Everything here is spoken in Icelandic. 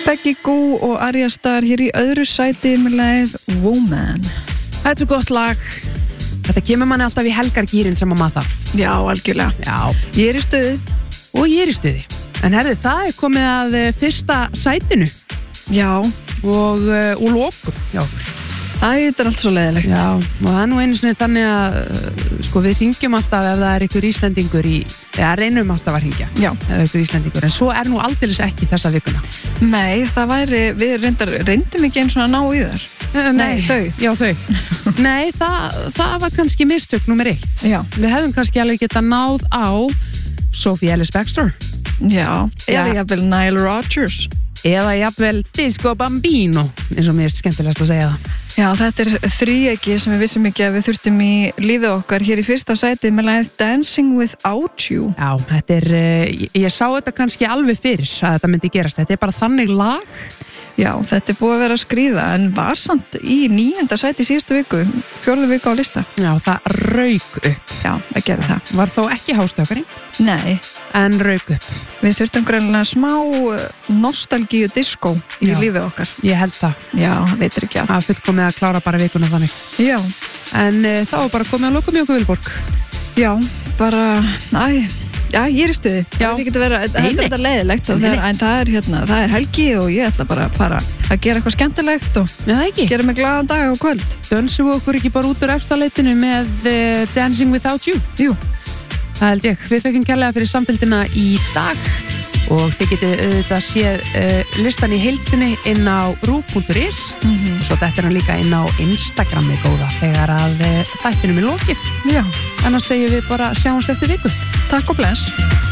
Peggy Gou og Arja Starr hér í öðru sæti með lagið Woman. Þetta er svo gott lag. Þetta kemur manni alltaf í helgargýrin sem maður þarf. Já, algjörlega. Já. Ég er í stuði. Og ég er í stuði. En herði, það er komið að fyrsta sætinu. Já. Og lokum hjá okkur. Þetta er allt svo leiðilegt. Já, og það er nú einu sinni þannig að sko við hringjum alltaf ef það er ykkur Íslendingur reynum alltaf að hringja. Já. Ef það er ykkur Íslendingur, en svo er nú aldeilis ekki þessa vikuna. Nei, það væri, við reyndum ekki eins og að ná í þar. Nei, þau. Já, þau. Nei, það var kannski mistök nummer 1. Já. Við hefðum kannski alveg getað náð á Sophie Ellis-Bextor. Já, eða jafnvel Nile Rodgers. Eða jafnvel Disco Bambino, eins og mér er skemmtilegast að segja það. Já, þetta er þríegi sem við vissum ekki að við þurftum í lífið okkar hér í fyrsta sæti með lagið Dancing Without You. Já, þetta er, ég sá þetta kannski alveg fyrir að þetta myndi gerast. Þetta er bara þannig lag. Já, þetta er búið að vera að skríða en var samt í 9. sæti síðustu viku, 4. viku á lista. Já, það rauk upp. Já, það gerði það. Var þó ekki hástökari? Nei. En rauk upp. Við þurftum greinlega smá nostalgíu disco í lífið okkar. Ég held það. Já, veitir ekki að. Það fullkomið að klára bara vikuna þannig. Já. En þá bara komið að lokum í okkur Vilborg. Já, bara, já, ég er í stuði. Já. Það er ekki að vera, þetta er leiðilegt en það er helgi og ég ætla bara að fara að gera eitthvað skemmtilegt og gera mig glaðan dag og kvöld. Dönsum við okkur ekki bara út úr efstaleitinu með Dancing Without You? Jú. Það held ég. Við þökkum kærlega fyrir samfylgdina í dag og þið getið auðvitað séð listan í heild sinni inn á rú.is og svo þetta er hann líka inn á Instagrami góða þegar að þættinum er lokið. Já. Annars segjum við bara sjáumst eftir viku. Takk og bless.